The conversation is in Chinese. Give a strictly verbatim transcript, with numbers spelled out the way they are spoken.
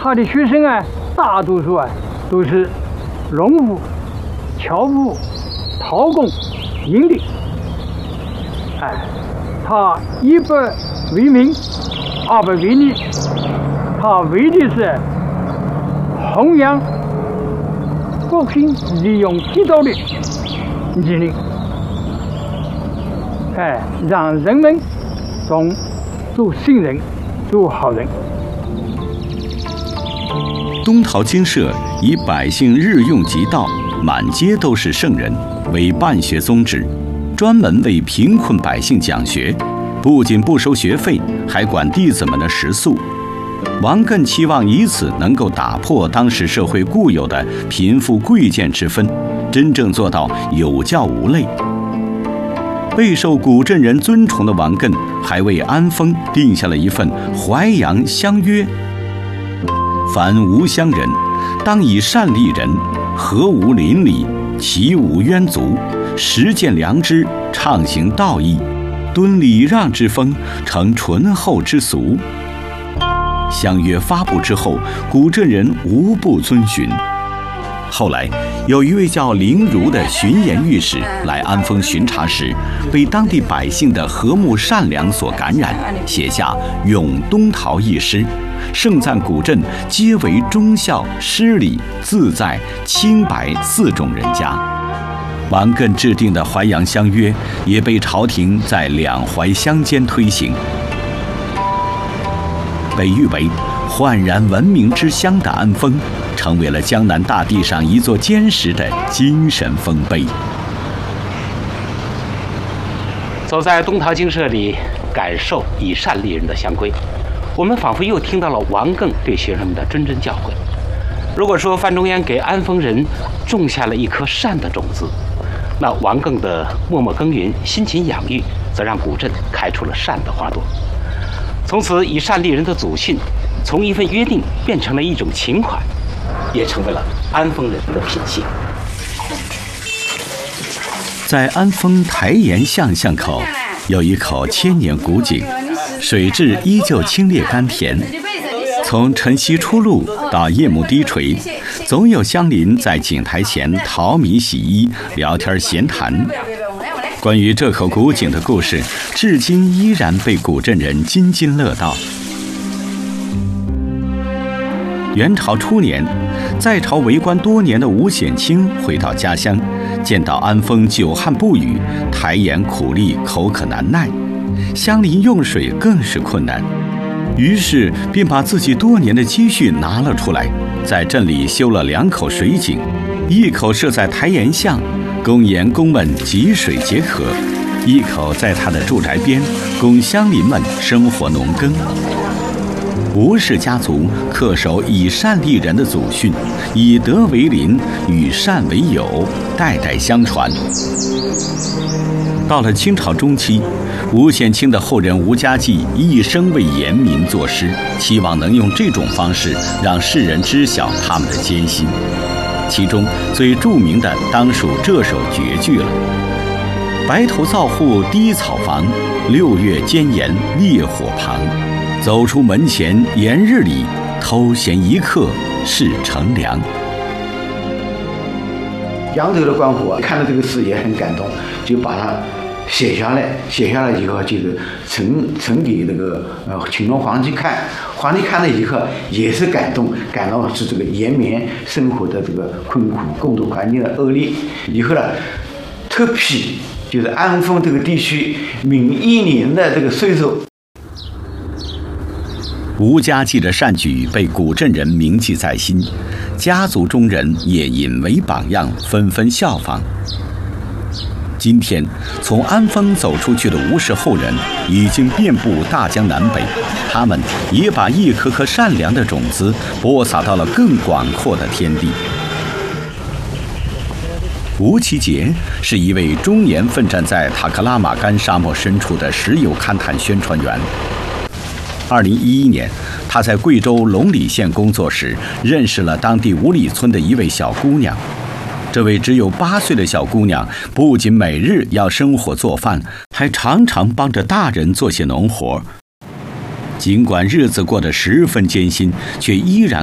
他的学生啊，大多数啊都是农户、樵夫、陶工、营地。哎，他一不为民，二不为利，他为的是弘扬国兴，利用地道的理念，哎，让人们从做信人、做好人。 东陶精舍以百姓日用即道，满街都是圣人为办学宗旨，专门为贫困百姓讲学，不仅不收学费，还管弟子们的食宿。王艮期望以此能够打破当时社会固有的贫富贵贱之分，真正做到有教无类。备受古镇人尊崇的王艮还为安丰定下了一份淮阳乡约：凡无乡人，当以善利人，和无邻里，其无冤族，实践良知，畅行道义，敦礼让之风，成淳厚之俗。乡约发布之后，古镇人无不遵循。后来，有一位叫林如的巡盐御史来安丰巡查时，被当地百姓的和睦善良所感染，写下《咏东陶》一诗，盛赞古镇皆为忠孝、施礼、自在、清白四种人家。王艮制定的淮阳乡约也被朝廷在两淮乡间推行，被誉为焕然文明之乡的安丰，成为了江南大地上一座坚实的精神丰碑。 走在东陶精舍里，感受以善立人的乡规，我们仿佛又听到了王艮对学生们的谆谆教诲。如果说范仲淹给安丰人种下了一颗善的种子，那王艮的默默耕耘、辛勤养育，则让古镇开出了善的花朵。从此，以善立人的祖训，从一份约定变成了一种情怀，也成为了安丰人的品性。 在安丰台沿巷巷口，有一口千年古井，水质依旧清冽甘甜。从晨曦出露到夜幕低垂，总有乡邻在井台前淘米洗衣、聊天闲谈。关于这口古井的故事，至今依然被古镇人津津乐道。元朝初年，在朝为官多年的吴显卿回到家乡，见到安丰久旱不雨，台沿苦力，口渴难耐，乡邻用水更是困难，于是便把自己多年的积蓄拿了出来，在镇里修了两口水井，一口设在台沿巷，供盐工们汲水解渴；一口在他的住宅边，供乡邻们生活农耕。吴氏家族恪守以善立人的祖训，以德为邻，与善为友，代代相传。到了清朝中期，吴显卿的后人吴家继一生为盐民作诗，期望能用这种方式让世人知晓他们的艰辛。其中最著名的当属这首绝句了：白头灶户低草房，六月间盐烈火旁。走出门前炎日里，偷闲一刻是乘凉。 扬州的官府啊，看到这个诗也很感动，就把它写下来。写下来以后，就是呈呈给那个呃乾隆皇帝看。皇帝看了以后也是感动，感到是这个延绵生活的这个困苦，共同环境的恶劣。以后呢，特批就是安丰这个地区每一年的这个税收。 吴家继的善举被古镇人铭记在心，家族中人也引为榜样，纷纷效仿。今天，从安丰走出去的吴氏后人已经遍布大江南北，他们也把一颗颗善良的种子播撒到了更广阔的天地。吴其杰是一位终年奋战在塔克拉玛干沙漠深处的石油勘探宣传员。二零一一年，他在贵州龙里县工作时，认识了当地五里村的一位小姑娘。这位只有八岁的小姑娘，不仅每日要生火做饭，还常常帮着大人做些农活。尽管日子过得十分艰辛，却依然